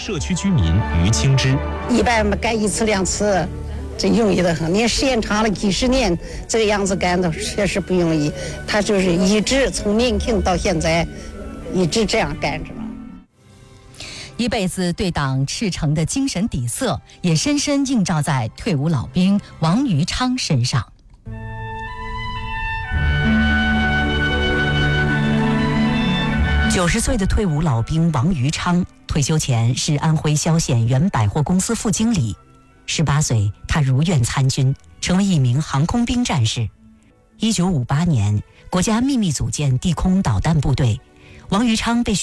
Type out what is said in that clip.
社区居民于清之。 一般干一次两次，这容易得很。你时间长了几十年，这个样子干的确实不容易。他就是一直从年轻到现在，一直这样干着了。 一辈子对党赤诚的精神底色，也深深映照在退伍老兵王于昌身上。90岁的退伍老兵王于昌，退休前是安徽萧县原百货公司副经理。18岁，他如愿参军，成为一名航空兵战士。1958年，国家秘密组建地空导弹部队，王于昌被